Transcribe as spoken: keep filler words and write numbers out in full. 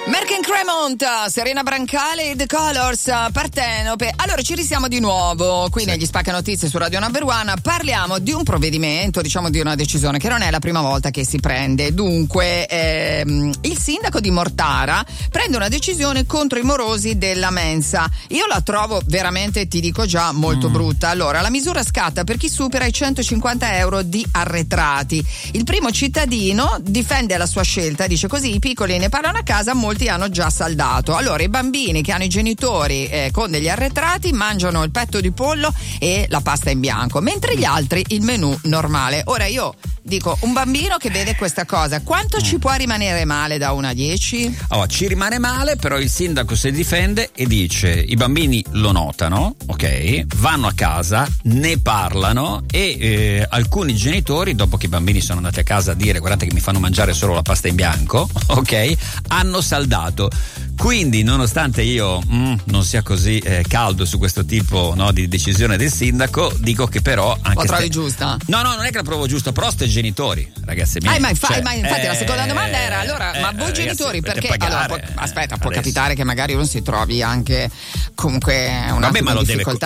Merck Cremont, Serena Brancale e The Colors, Partenope. Allora ci risiamo di nuovo qui sì. negli Spacca Notizie su Radio Number One. Parliamo di un provvedimento, diciamo di una decisione che non è la prima volta che si prende. Dunque ehm, il sindaco di Mortara prende una decisione contro i morosi della mensa. Io la trovo veramente, ti dico già, molto mm. brutta. Allora, la misura scatta per chi supera i centocinquanta euro di arretrati. Il primo cittadino difende la sua scelta, dice così i piccoli ne parlano a casa, molti hanno già saldato. Allora i bambini che hanno i genitori eh, con degli arretrati mangiano il petto di pollo e la pasta in bianco, mentre gli altri il menù normale. Ora io dico, un bambino che vede questa cosa, quanto mm. ci può rimanere male da uno a dieci? Oh, ci rimane male, però il sindaco si difende e dice i bambini lo notano, ok, vanno a casa, ne parlano e eh, alcuni genitori, dopo che i bambini sono andati a casa a dire guardate che mi fanno mangiare solo la pasta in bianco, ok, hanno saldato. Quindi nonostante io mm, non sia così eh, caldo su questo tipo no, di decisione del sindaco, dico che però anche la trovi ste... giusta? No no non è che la provo giusta, però ste genitori ragazzi miei, ah, ma, infa- cioè, ma infatti eh, la seconda domanda era allora eh, ma voi ragazzi, genitori perché pagare, allora, può, aspetta eh, può adesso. capitare che magari uno si trovi anche comunque un Vabbè, attimo ma lo in deve, difficoltà